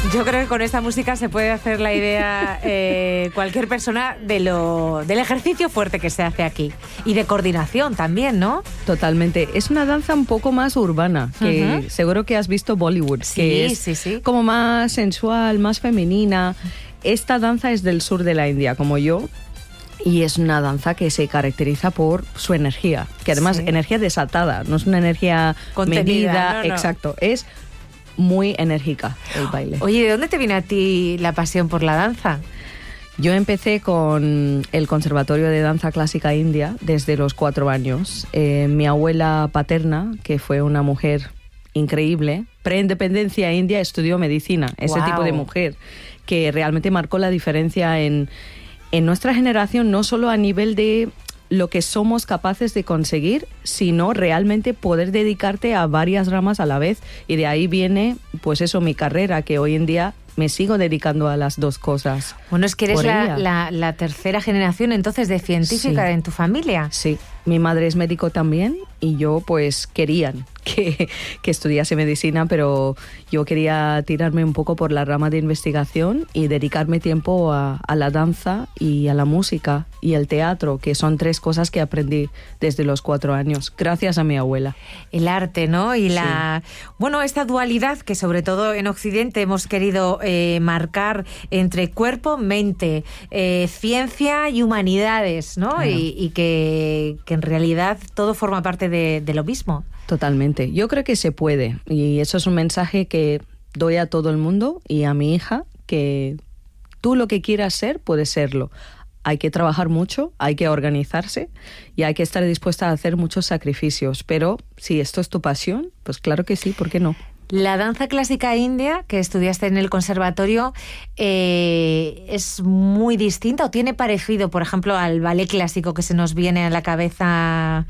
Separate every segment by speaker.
Speaker 1: Yo creo que con esta música se puede hacer la idea cualquier persona del ejercicio fuerte que se hace aquí. Y de coordinación también, ¿no?
Speaker 2: Totalmente. Es una danza un poco más urbana, que seguro que has visto Bollywood, que es como más sensual, más femenina. Esta danza es del sur de la India, como yo. Y es una danza que se caracteriza por su energía, que además energía desatada, no es una energía contenida, medida, no. Exacto, es muy enérgica el baile.
Speaker 1: Oye, ¿de dónde te viene a ti la pasión por la danza?
Speaker 2: Yo empecé con el Conservatorio de Danza Clásica India desde los 4 años. Mi abuela paterna, que fue una mujer increíble, preindependencia india, estudió medicina, ese tipo de mujer que realmente marcó la diferencia en nuestra generación, no solo a nivel de lo que somos capaces de conseguir, sino realmente poder dedicarte a varias ramas a la vez. Y de ahí viene, pues eso, mi carrera, que hoy en día me sigo dedicando a las dos cosas.
Speaker 1: Bueno, es que eres la tercera generación entonces de científica en tu familia.
Speaker 2: Sí, mi madre es médico también y yo pues querían que estudiase medicina, pero yo quería tirarme un poco por la rama de investigación y dedicarme tiempo a la danza y a la música y el teatro, que son 3 cosas que aprendí desde los 4 años, gracias a mi abuela.
Speaker 1: El arte, ¿no? Y bueno, esta dualidad que sobre todo en Occidente hemos querido marcar entre cuerpo, mente, ciencia y humanidades, ¿no? Claro. Y que en realidad todo forma parte de lo mismo.
Speaker 2: Totalmente. Yo creo que se puede, y eso es un mensaje que doy a todo el mundo y a mi hija, que tú lo que quieras ser, puedes serlo. Hay que trabajar mucho, hay que organizarse y hay que estar dispuesta a hacer muchos sacrificios, pero si esto es tu pasión, pues claro que sí, ¿por qué no?
Speaker 1: La danza clásica india que estudiaste en el conservatorio es muy distinta o tiene parecido, por ejemplo, al ballet clásico que se nos viene a la cabeza.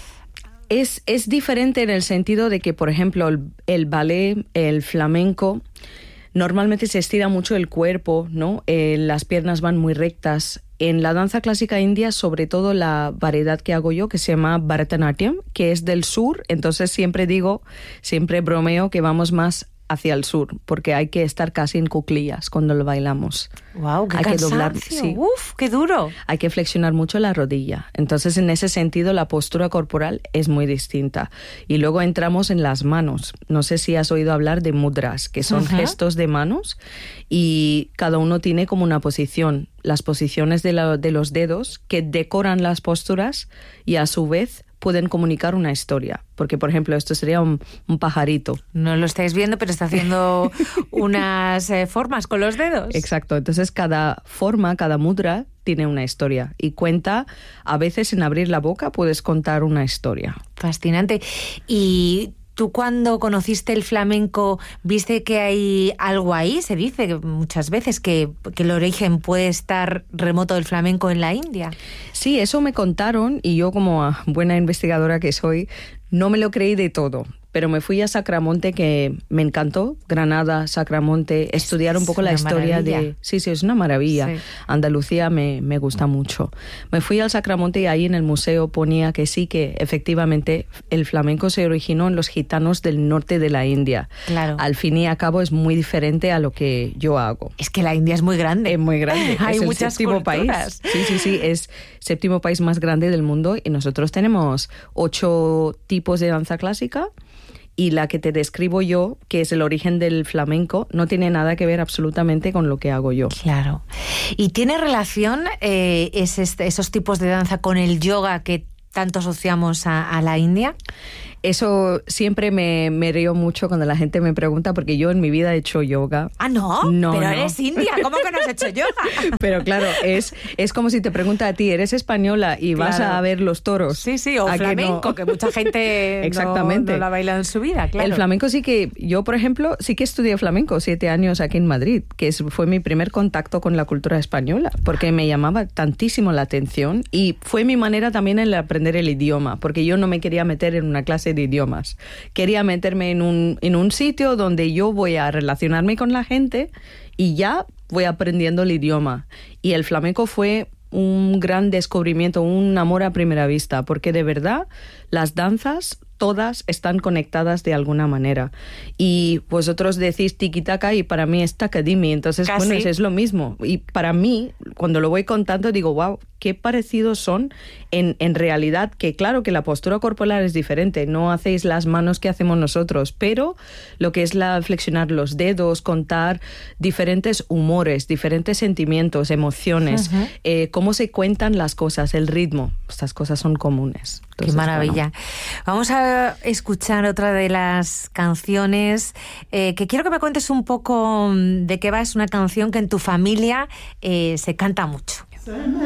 Speaker 2: Es diferente en el sentido de que, por ejemplo, el ballet, el flamenco, normalmente se estira mucho el cuerpo, ¿no? Las piernas van muy rectas. En la danza clásica india, sobre todo la variedad que hago yo, que se llama Bharatanatyam, que es del sur, entonces siempre bromeo que vamos más hacia el sur, porque hay que estar casi en cuclillas cuando lo bailamos.
Speaker 1: ¡Wow! ¡Qué cansancio! Que doblar, ¡uf! ¡Qué duro!
Speaker 2: Hay que flexionar mucho la rodilla. Entonces, en ese sentido, la postura corporal es muy distinta. Y luego entramos en las manos. No sé si has oído hablar de mudras, que son gestos de manos, y cada uno tiene como una posición. Las posiciones de los dedos que decoran las posturas y a su vez pueden comunicar una historia. Porque, por ejemplo, esto sería un pajarito.
Speaker 1: No lo estáis viendo, pero está haciendo unas formas con los dedos.
Speaker 2: Exacto. Entonces, cada forma, cada mudra tiene una historia. Y cuenta, a veces en abrir la boca puedes contar una historia.
Speaker 1: Fascinante. Y ¿tú cuando conociste el flamenco viste que hay algo ahí? Se dice muchas veces que el origen puede estar remoto del flamenco en la India.
Speaker 2: Sí, eso me contaron y yo, como buena investigadora que soy, no me lo creí de todo. Pero me fui a Sacramonte, que me encantó. Granada, Sacramonte, estudiar un poco la historia de... Sí, es una maravilla. Sí. Andalucía me gusta mucho. Me fui al Sacramonte y ahí en el museo ponía que sí, que efectivamente el flamenco se originó en los gitanos del norte de la India. Claro. Al fin y al cabo es muy diferente a lo que yo hago.
Speaker 1: Es que la India es muy grande.
Speaker 2: Es muy grande.
Speaker 1: Hay
Speaker 2: es
Speaker 1: muchas
Speaker 2: el 7º
Speaker 1: culturas.
Speaker 2: país. Sí, es 7º país más grande del mundo y nosotros tenemos 8 tipos de danza clásica. Y la que te describo yo, que es el origen del flamenco, no tiene nada que ver absolutamente con lo que hago yo.
Speaker 1: Claro. ¿Y tiene relación esos tipos de danza con el yoga que tanto asociamos a la India?
Speaker 2: Eso siempre me río mucho cuando la gente me pregunta, porque yo en mi vida he hecho yoga.
Speaker 1: ¿Ah, no?
Speaker 2: No,
Speaker 1: pero
Speaker 2: no.
Speaker 1: Eres india, ¿cómo que no has hecho yoga?
Speaker 2: Pero claro, es como si te pregunta a ti, ¿eres española y vas a ver los toros?
Speaker 1: Sí, o flamenco, que mucha gente
Speaker 2: Exactamente.
Speaker 1: No la baila en su vida, claro.
Speaker 2: El flamenco sí que, yo por ejemplo, sí que estudié flamenco 7 años aquí en Madrid, que fue mi primer contacto con la cultura española, porque me llamaba tantísimo la atención y fue mi manera también en aprender el idioma, porque yo no me quería meter en una clase de idiomas. Quería meterme en un sitio donde yo voy a relacionarme con la gente y ya voy aprendiendo el idioma. Y el flamenco fue un gran descubrimiento, un amor a primera vista, porque de verdad las danzas, todas están conectadas de alguna manera. Y vosotros decís tiki-taka y para mí es takadimi, entonces
Speaker 1: Casi.
Speaker 2: bueno, es lo mismo. Y para mí, cuando lo voy contando, digo, wow, qué parecidos son en realidad, que claro que la postura corporal es diferente, no hacéis las manos que hacemos nosotros, pero lo que es la flexionar los dedos, contar diferentes humores, diferentes sentimientos, emociones, cómo se cuentan las cosas, el ritmo, estas cosas son comunes. Entonces,
Speaker 1: qué maravilla.
Speaker 2: Bueno.
Speaker 1: Vamos a escuchar otra de las canciones que quiero que me cuentes un poco de qué va. Es una canción que en tu familia se canta mucho.